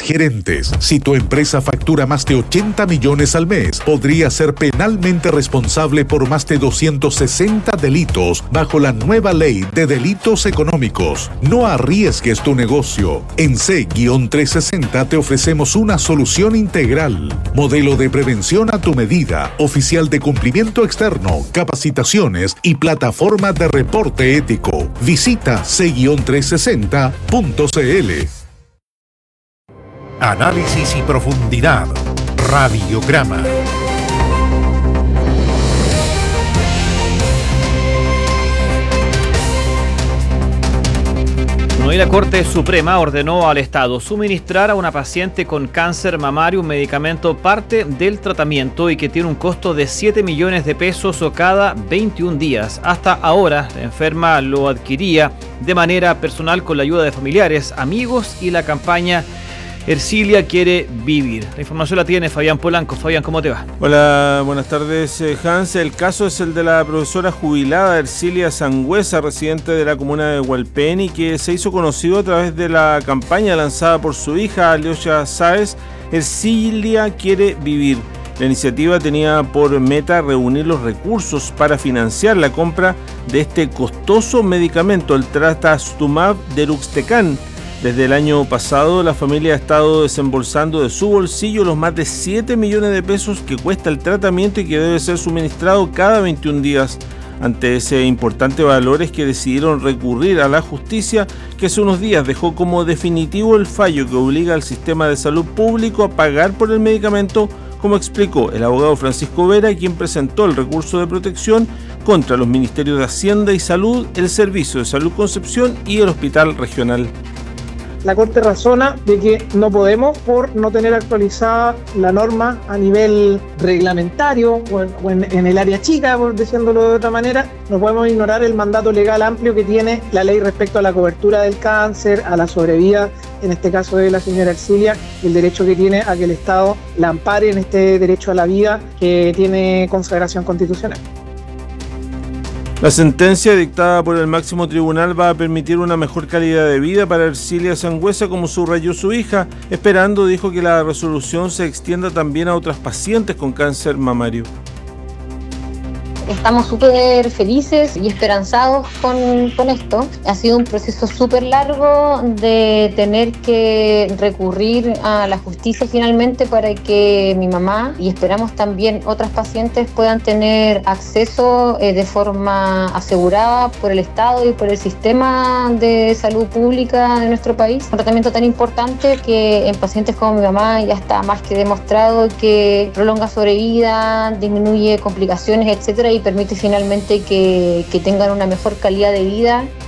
gerentes. Si tu empresa factura más de 80 millones al mes, podría ser penalmente responsable por más de 260 delitos bajo la nueva ley de delitos económicos. No arriesgues tu negocio. En C-360 te ofrecemos una solución integral. Modelo de prevención a tu medida, oficial de cumplimiento externo, capacitaciones y plataforma de reporte ético. Visita C-360.cl. Análisis y profundidad. Radiograma. Hoy la Corte Suprema ordenó al Estado suministrar a una paciente con cáncer mamario un medicamento parte del tratamiento y que tiene un costo de 7 millones de pesos cada 21 días. Hasta ahora, la enferma lo adquiría de manera personal con la ayuda de familiares, amigos y la campaña Ercilia quiere vivir. La información la tiene Fabián Polanco. Fabián, ¿cómo te va? Hola, buenas tardes, Hans. El caso es el de la profesora jubilada Ercilia Sangüesa, residente de la comuna de Hualpén, que se hizo conocido a través de la campaña lanzada por su hija, Alyosha Sáez, Ercilia quiere vivir. La iniciativa tenía por meta reunir los recursos para financiar la compra de este costoso medicamento, el Trastuzumab deruxtecan. Desde el año pasado, la familia ha estado desembolsando de su bolsillo los más de 7 millones de pesos que cuesta el tratamiento y que debe ser suministrado cada 21 días. Ante ese importante valor es que decidieron recurrir a la justicia, que hace unos días dejó como definitivo el fallo que obliga al sistema de salud público a pagar por el medicamento, como explicó el abogado Francisco Vera, quien presentó el recurso de protección contra los ministerios de Hacienda y Salud, el Servicio de Salud Concepción y el Hospital Regional. La Corte razona de que no podemos, por no tener actualizada la norma a nivel reglamentario o en el área chica, por decirlo de otra manera, no podemos ignorar el mandato legal amplio que tiene la ley respecto a la cobertura del cáncer, a la sobrevida, en este caso de la señora Ercilia, el derecho que tiene a que el Estado la ampare en este derecho a la vida que tiene consagración constitucional. La sentencia dictada por el máximo tribunal va a permitir una mejor calidad de vida para Ercilia Sangüesa, como subrayó su hija, esperando, dijo, que la resolución se extienda también a otras pacientes con cáncer mamario. Estamos súper felices y esperanzados con esto. Ha sido un proceso súper largo de tener que recurrir a la justicia finalmente para que mi mamá, y esperamos también otras pacientes, puedan tener acceso de forma asegurada por el Estado y por el sistema de salud pública de nuestro país. Un tratamiento tan importante que en pacientes como mi mamá ya está más que demostrado que prolonga sobrevida, disminuye complicaciones, etcétera, y permite finalmente que tengan una mejor calidad de vida